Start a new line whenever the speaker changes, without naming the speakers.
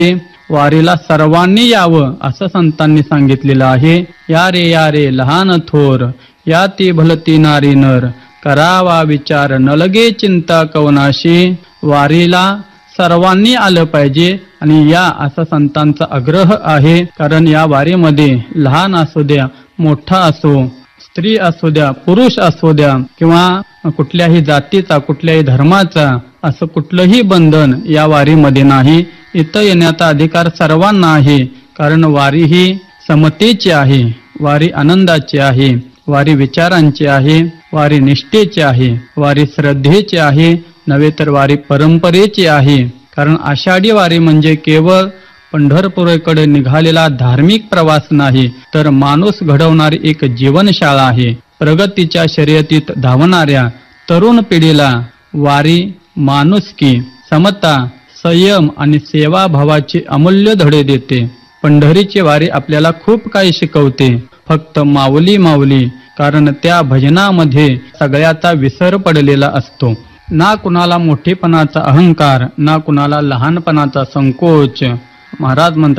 वारीला सर्वांनी यावं असं संतांनी सांगितलेलं आहे. या रे लहान थोर, या ती भलती नारी नर, करावा विचार न लगे चिंता कवनाशी. वारीला सर्वांनी आलं पाहिजे आणि या असा संतांचा आग्रह आहे. कारण या वारीमध्ये लहान असू द्या, मोठा असो, स्त्री असू द्या, पुरुष असू द्या, किंवा कुठल्याही जातीचा, कुठल्याही धर्माचा असं कुठलंही बंधन या वारीमध्ये नाही. इथं येण्याचा अधिकार सर्वांना आहे. कारण वारी ही समतेची आहे, वारी आनंदाची आहे, वारी विचारांची आहे, वारी निष्ठेची आहे, वारी श्रद्धेची आहे, नव्हे तर वारी परंपरेची आहे. कारण आषाढी वारी म्हणजे केवळ पंढरपूरकडे निघालेला धार्मिक प्रवास नाही, तर माणूस घडवणारी एक जीवनशाळा आहे. प्रगतीच्या शर्यतीत धावणाऱ्या तरुण पिढीला वारी माणुसकी, समता, संयम आणि सेवाभावाचे अमूल्य धडे देते. पंढरीची वारी आपल्याला खूप काही शिकवते. फक्त माऊली माऊली, कारण त्या भजनामध्ये सगळ्याचा विसर पडलेला असतो. ना कुणाला मोठेपणाचा अहंकार, ना कुणाला लहानपणाचा संकोच. महाराज म्हणतात